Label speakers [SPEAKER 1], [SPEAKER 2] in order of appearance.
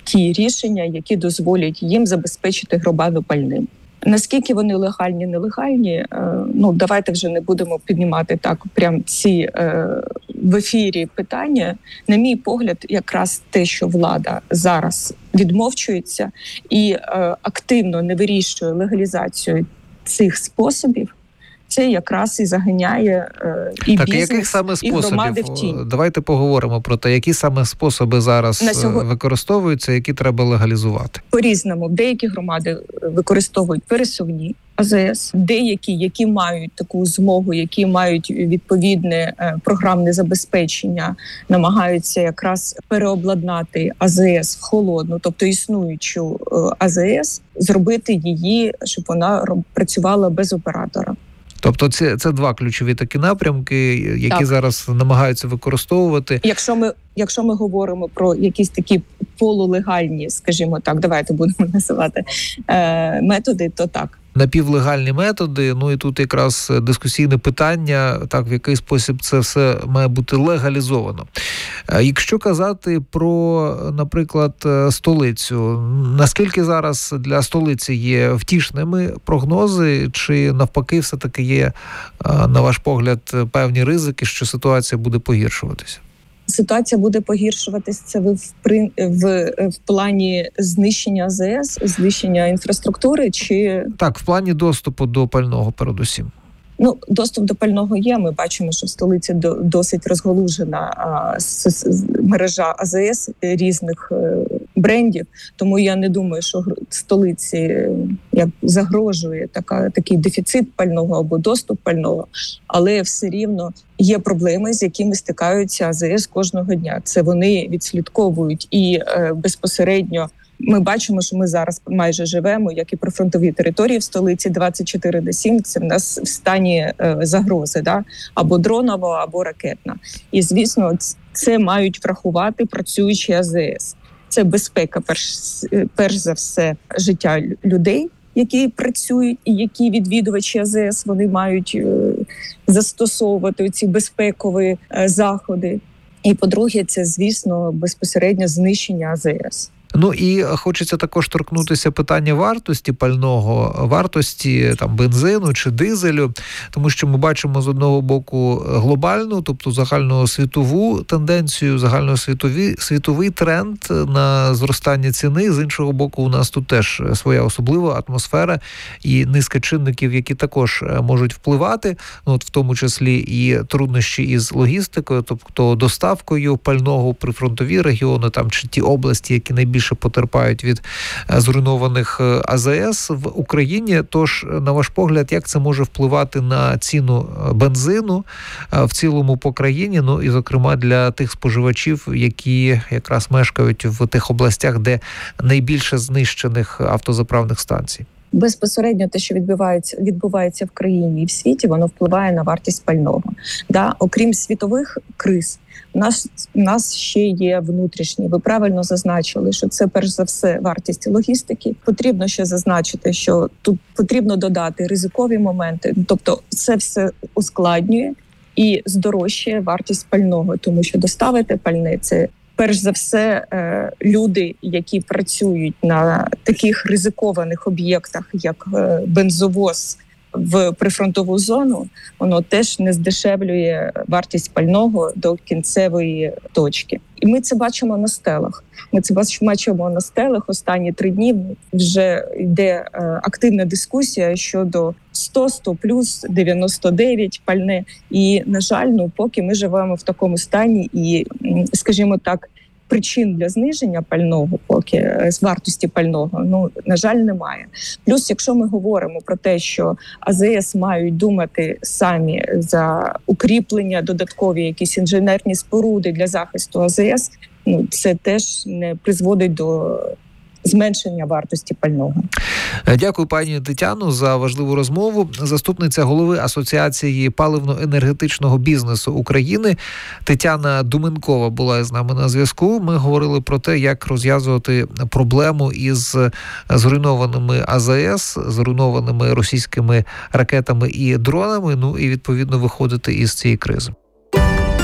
[SPEAKER 1] ті рішення, які дозволять їм забезпечити громаду пальним. Наскільки вони легальні, нелегальні, давайте вже не будемо піднімати так прям ці в ефірі питання. На мій погляд, якраз те, що влада зараз відмовчується і активно не вирішує легалізацію цих способів, це якраз і заганяє і
[SPEAKER 2] так,
[SPEAKER 1] бізнес,
[SPEAKER 2] яких саме
[SPEAKER 1] і громади в тінь.
[SPEAKER 2] Давайте поговоримо про те, які саме способи зараз використовуються, які треба легалізувати.
[SPEAKER 1] По-різному. Деякі громади використовують пересувні АЗС, деякі, які мають таку змогу, які мають відповідне програмне забезпечення, намагаються якраз переобладнати АЗС в холодну, тобто існуючу АЗС, зробити її, щоб вона працювала без оператора.
[SPEAKER 2] Тобто це два ключові такі напрямки, які зараз намагаються використовувати.
[SPEAKER 1] Якщо ми говоримо про якісь такі полулегальні, скажімо так, давайте будемо називати методи, то так.
[SPEAKER 2] Напівлегальні методи, і тут якраз дискусійне питання, так, в який спосіб це все має бути легалізовано. Якщо казати про, наприклад, столицю, наскільки зараз для столиці є втішними прогнози, чи навпаки все-таки є, на ваш погляд, певні ризики, що ситуація буде погіршуватися?
[SPEAKER 1] Ситуація буде погіршуватися це в плані знищення АЗС, знищення інфраструктури чи...
[SPEAKER 2] Так, в плані доступу до пального передусім.
[SPEAKER 1] Доступ до пального є. Ми бачимо, що в столиці досить розгалужена мережа АЗС різних брендів. Тому я не думаю, що столиці загрожує такий дефіцит пального або доступ пального. Але все рівно є проблеми, з якими стикаються АЗС кожного дня. Це вони відслідковують і безпосередньо. Ми бачимо, що ми зараз майже живемо, як і прифронтові території в столиці, 24/7, це в нас в стані загрози, або дронова, або ракетна. І, звісно, це мають врахувати працюючі АЗС. Це безпека, перш за все, життя людей, які працюють і які відвідувачі АЗС, вони мають застосовувати ці безпекові заходи. І, по-друге, це, звісно, безпосередньо знищення АЗС.
[SPEAKER 2] І хочеться також торкнутися питання вартості пального, вартості бензину чи дизелю, тому що ми бачимо з одного боку глобальну, тобто загальносвітову тенденцію, загальносвітовий тренд на зростання ціни, з іншого боку у нас тут теж своя особлива атмосфера і низка чинників, які також можуть впливати, в тому числі і труднощі із логістикою, тобто доставкою пального в прифронтові регіони, чи ті області, які найбільше потерпають від зруйнованих АЗС в Україні. Тож, на ваш погляд, як це може впливати на ціну бензину в цілому по країні, і, зокрема, для тих споживачів, які якраз мешкають в тих областях, де найбільше знищених автозаправних станцій?
[SPEAKER 1] Безпосередньо те, що відбувається в країні і в світі, воно впливає на вартість пального. Окрім світових криз, у нас ще є внутрішні. Ви правильно зазначили, що це перш за все вартість логістики. Потрібно ще зазначити, що тут потрібно додати ризикові моменти. Тобто це все ускладнює і здорожчує вартість пального, тому що доставити пальне – це перш за все люди, які працюють на таких ризикованих об'єктах, як бензовоз в прифронтову зону, воно теж не здешевлює вартість пального до кінцевої точки. І ми це бачимо на стелах. Останні 3 дні вже йде активна дискусія щодо 100 плюс 99 пальне. І, на жаль, поки ми живемо в такому стані і, скажімо так, причин для зниження пального, поки з вартості пального, на жаль, немає. Плюс, якщо ми говоримо про те, що АЗС мають думати самі за укріплення, додаткові якісь інженерні споруди для захисту АЗС, це теж не призводить до зменшення вартості пального.
[SPEAKER 2] Дякую, пані Тетяно, за важливу розмову. Заступниця голови Асоціації паливно-енергетичного бізнесу України Тетяна Думенкова була з нами на зв'язку. Ми говорили про те, як розв'язувати проблему із зруйнованими АЗС, зруйнованими російськими ракетами і дронами, і відповідно виходити із цієї кризи.